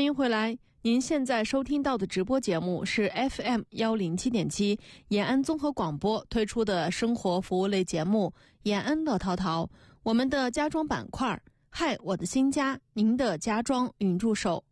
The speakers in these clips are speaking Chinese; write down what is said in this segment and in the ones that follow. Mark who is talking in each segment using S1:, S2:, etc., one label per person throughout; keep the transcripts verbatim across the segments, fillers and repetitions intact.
S1: 欢迎回来，您现在收听到的直播节目是 F M 一零七点七 延安综合广播推出的生活服务类节目延安乐淘淘。我们的家装板块，嗨，我的新家，您的家装云助手。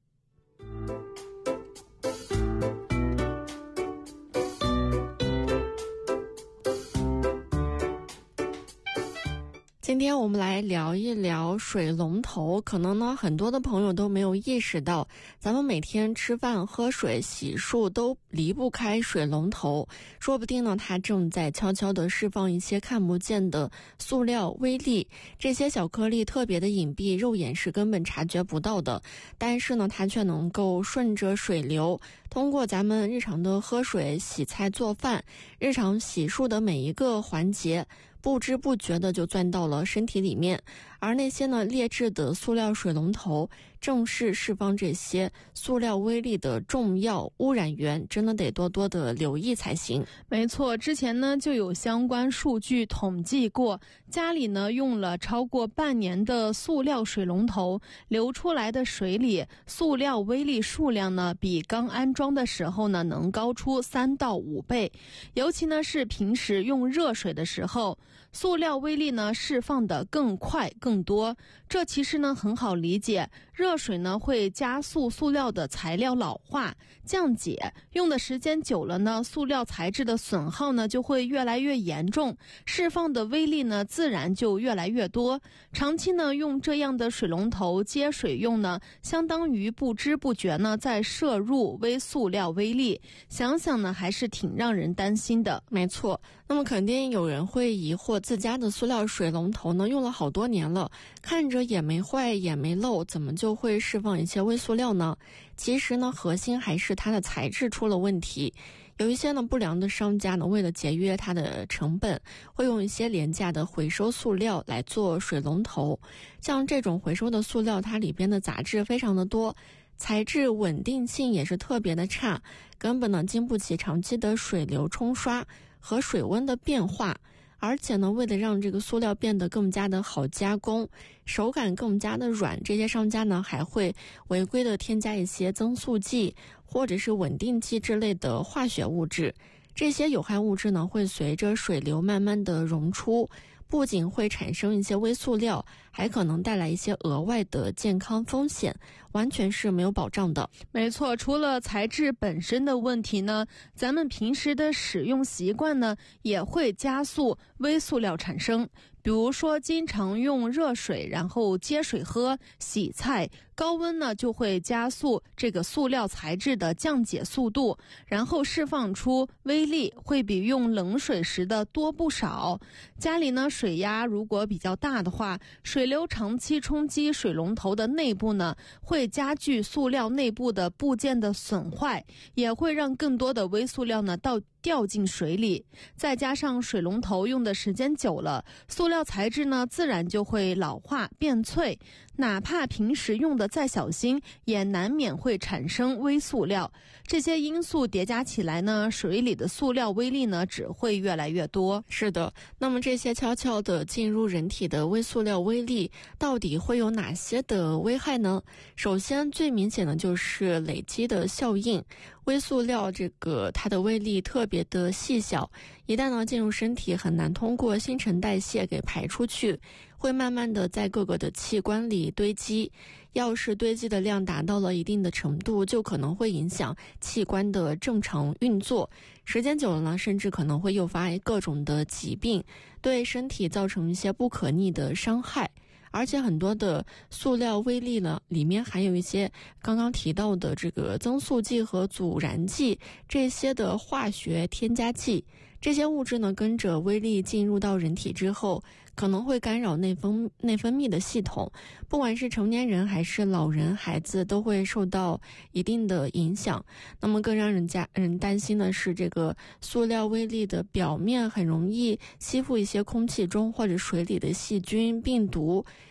S1: 今天我们来聊一聊水龙头。可能呢很多的朋友都没有意识到，咱们每天吃饭、喝水、洗漱都离不开水龙头，说不定呢它正在悄悄地释放一些看不见的塑料微粒。这些小颗粒特别的隐蔽，肉眼是根本察觉不到的，但是呢它却能够顺着水流，通过咱们日常的喝水、洗菜、做饭、日常洗漱的每一个环节，不知不觉的就钻到了身体里面。而那些呢劣质的塑料水龙头正是释放这些塑料微粒的重要污染源，真的得多多的留意才行。没错，之前呢就有相关数据统计过，家里呢用了超过半年的塑料水龙头，流出来的水里塑料微粒数量呢比刚安装的时候呢能高出三到五倍。尤其呢是平时用热水的时候，塑料微粒呢释放的更快更多。这其实呢很好理解，热水呢会加速塑料的材料老化降解，用的时间久了呢，塑料材质的损耗呢就会越来越严重，释放的微粒呢自然就越来越多。长期呢用这样的水龙头接水用呢，相当于不知不觉呢在摄入微塑料微粒，想想呢还是挺让人担心的。没错，那么肯定有人会疑惑，自家的塑料水龙头呢用了好多年了，看着也没坏也没漏，怎么就会释放一些微塑料呢？其实呢核心还是它的材质出了问题。有一些呢不良的商家呢，为了节约它的成本，会用一些廉价的回收塑料来做水龙头。像这种回收的塑料，它里边的杂质非常的多，材质稳定性也是特别的差，根本呢经不起长期的水流冲刷和水温的变化。而且呢，为了让这个塑料变得更加的好加工，手感更加的软，这些商家呢还会违规的添加一些增塑剂或者是稳定剂之类的化学物质。这些有害物质呢会随着水流慢慢的溶出，不仅会产生一些微塑料，还可能带来一些额外的健康风险，完全是没有保障的。没错，除了材质本身的问题呢，咱们平时的使用习惯呢也会加速微塑料产生。比如说经常用热水然后接水喝、洗菜，高温呢就会加速这个塑料材质的降解速度，然后释放出微粒会比用冷水时的多不少。家里呢水压如果比较大的话，水流长期冲击水龙头的内部呢，会加剧塑料内部的部件的损坏，也会让更多的微塑料呢到掉进水里。再加上水龙头用的时间久了，塑料材质呢自然就会老化变脆，哪怕平时用的再小心，也难免会产生微塑料。这些因素叠加起来呢，水里的塑料微粒呢只会越来越多。是的，那么这些悄悄地进入人体的微塑料微粒到底会有哪些的危害呢？首先最明显的就是累积的效应。微塑料这个它的微粒特别的细小，一旦呢进入身体，很难通过新陈代谢给排出去，会慢慢的在各个的器官里堆积。要是堆积的量达到了一定的程度，就可能会影响器官的正常运作，时间久了呢，甚至可能会诱发各种的疾病，对身体造成一些不可逆的伤害。而且很多的塑料微粒呢，里面含有一些刚刚提到的这个增塑剂和阻燃剂这些的化学添加剂。这些物质呢跟着微粒进入到人体之后，可能会干扰内分内分泌的系统，不管是成年人还是老人孩子都会受到一定的影响。那么更让人家人担心的是，这个塑料微粒的表面很容易吸附一些空气中或者水里的细菌病毒，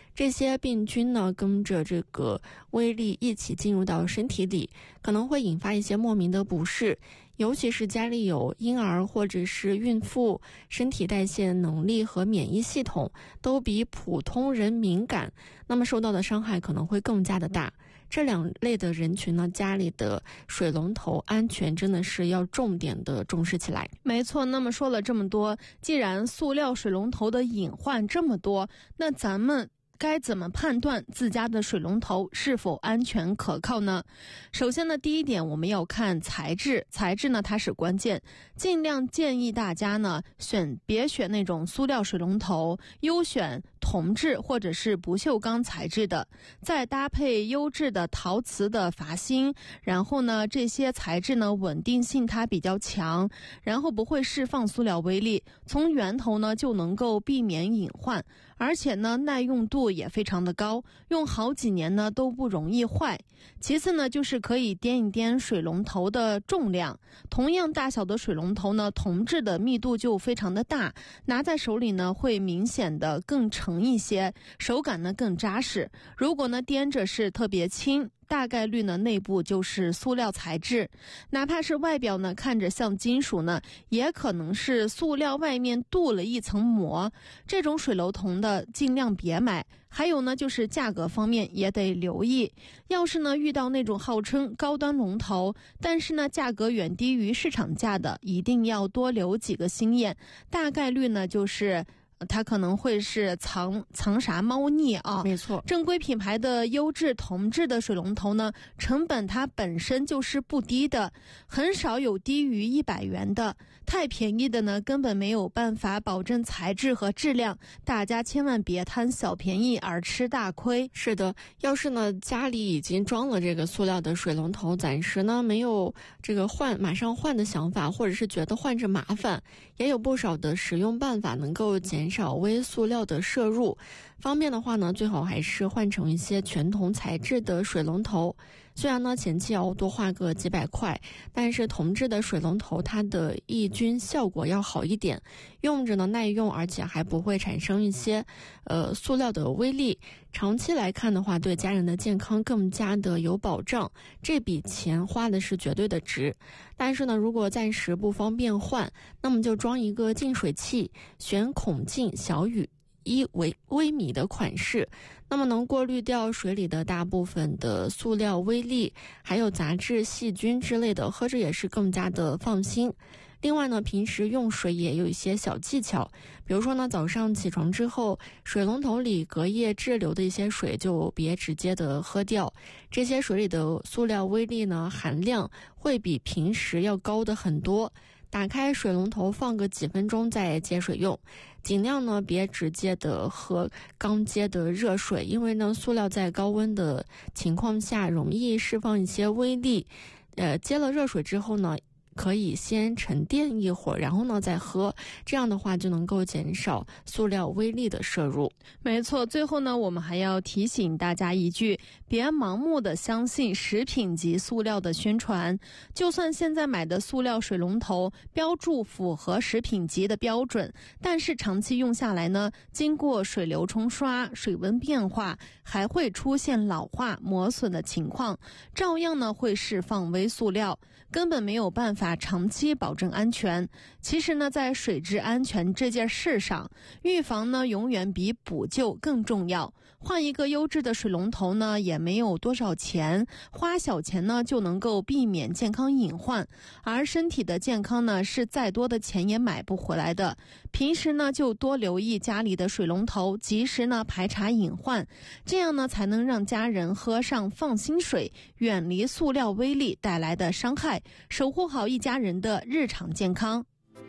S1: 这些病菌呢跟着这个微粒一起进入到身体里，可能会引发一些莫名的不适，尤其是家里有婴儿或者是孕妇，身体代谢能力和免疫系统都比普通人敏感，那么受到的伤害可能会更加的大。这两类的人群呢，家里的水龙头安全真的是要重点的重视起来。
S2: 没错，那么说了这么多，既然塑料水龙头的隐患这么多，那咱们该怎么判断自家的水龙头是否安全可靠呢？首先呢，第一点我们要看材质，材质呢它是关键，尽量建议大家呢选别选那种塑料水龙头，优选铜质或者是不锈钢材质的，再搭配优质的陶瓷的阀芯，然后呢这些材质呢稳定性它比较强，然后不会释放塑料微粒，从源头呢就能够避免隐患，而且呢耐用度也非常的高，用好几年呢都不容易坏。其次呢就是可以掂一掂水龙头的重量，同样大小的水龙头呢铜质的密度就非常的大，拿在手里呢会明显的更沉一些，手感呢更扎实。如果呢掂着是特别轻，大概率呢内部就是塑料材质，哪怕是外表呢看着像金属呢，也可能是塑料外面镀了一层膜，这种水龙头的尽量别买。还有呢就是价格方面也得留意，要是呢遇到那种号称高端龙头，但是呢价格远低于市场价的，一定要多留几个心眼，大概率呢就是它可能会是藏藏啥猫腻啊。
S1: 没错，
S2: 正规品牌的优质铜质的水龙头呢，成本它本身就是不低的，很少有低于一百元的，太便宜的呢根本没有办法保证材质和质量，大家千万别贪小便宜而吃大亏。
S1: 是的，要是呢家里已经装了这个塑料的水龙头，暂时呢没有这个换马上换的想法，或者是觉得换着麻烦，也有不少的使用办法能够减少微塑料的摄入。方便的话呢，最好还是换成一些全铜材质的水龙头。虽然呢前期要多花个几百块，但是铜质的水龙头它的抑菌效果要好一点，用着呢耐用，而且还不会产生一些呃塑料的微粒。长期来看的话，对家人的健康更加的有保障，这笔钱花的是绝对的值。但是呢，如果暂时不方便换，那么就装一个净水器，选孔径小于一微微米的款式，那么能过滤掉水里的大部分的塑料微粒，还有杂质、细菌之类的，喝着也是更加的放心。另外呢，平时用水也有一些小技巧，比如说呢，早上起床之后，水龙头里隔夜滞留的一些水就别直接的喝掉，这些水里的塑料微粒呢含量会比平时要高的很多。打开水龙头放个几分钟再接水用，尽量呢别直接的喝刚接的热水，因为呢塑料在高温的情况下容易释放一些微粒，呃接了热水之后呢可以先沉淀一会儿，然后呢再喝，这样的话就能够减少塑料微粒的摄入。
S2: 没错，最后呢我们还要提醒大家一句，别盲目的相信食品级塑料的宣传，就算现在买的塑料水龙头标注符合食品级的标准，但是长期用下来呢，经过水流冲刷，水温变化，还会出现老化磨损的情况，照样呢会释放微塑料，根本没有办法长期保证安全。其实呢，在水质安全这件事上，预防呢永远比补救更重要。换一个优质的水龙头呢，也没有多少钱，花小钱呢就能够避免健康隐患。而身体的健康呢，是再多的钱也买不回来的。平时呢，就多留意家里的水龙头，及时呢排查隐患，这样呢才能让家人喝上放心水，远离塑料微粒带来的伤害，守护好一家人的日常健康。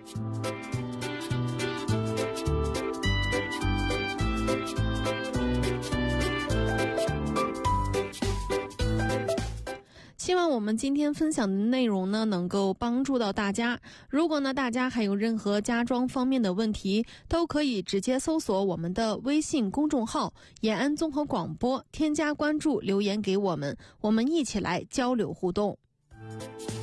S2: 希望我们今天分享的内容呢，能够帮助到大家。如果呢，大家还有任何家装方面的问题，都可以直接搜索我们的微信公众号“延安综合广播”，添加关注，留言给我们，我们一起来交流互动。